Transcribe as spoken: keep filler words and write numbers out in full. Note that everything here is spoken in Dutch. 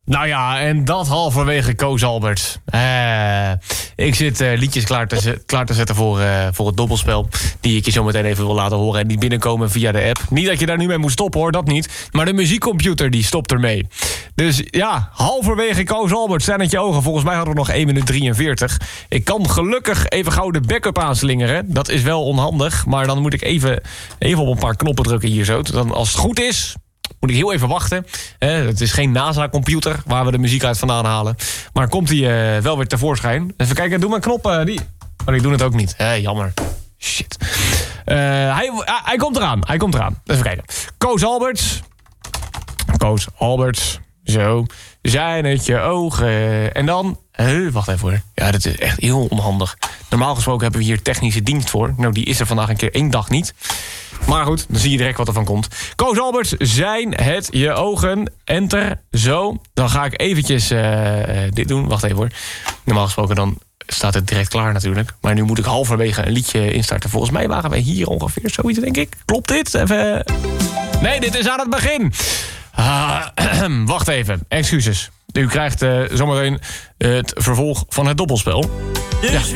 Nou ja, en dat halverwege Koos Albert. Uh, ik zit uh, liedjes klaar te, zet, klaar te zetten voor, uh, voor het dobbelspel. Die ik je zo meteen even wil laten horen. En die binnenkomen via de app. Niet dat je daar nu mee moet stoppen hoor, dat niet. Maar de muziekcomputer die stopt ermee. Dus ja, halverwege Koos Albert. Zijn het je ogen. Volgens mij hadden we nog één minuut drieënveertig. Ik kan gelukkig even gauw de backup aanslingeren. Dat is wel onhandig. Maar dan moet ik even, even op een paar knoppen drukken hier zo. Dan als het goed is... moet ik heel even wachten. Eh, het is geen NASA-computer waar we de muziek uit vandaan halen. Maar komt die uh, wel weer tevoorschijn. Even kijken, doe mijn knoppen. Die... Oh, die doen het ook niet. Eh, jammer. Shit. Uh, hij, uh, hij komt eraan. Hij komt eraan. Even kijken. Koos Alberts. Koos Alberts. Zo. Zijn het je ogen. En dan... Uh, wacht even hoor. Ja, dat is echt heel onhandig. Normaal gesproken hebben we hier technische dienst voor. Nou, die is er vandaag een keer één dag niet. Maar goed, dan zie je direct wat er van komt. Koos Alberts, zijn het je ogen. Enter, zo. Dan ga ik eventjes uh, dit doen. Wacht even hoor. Normaal gesproken dan staat het direct klaar natuurlijk. Maar nu moet ik halverwege een liedje instarten. Volgens mij waren wij hier ongeveer zoiets, denk ik. Klopt dit? Even... Nee, dit is aan het begin. Uh, wacht even, excuses. U krijgt uh, zometeen het vervolg van het dobbelspel. Ja.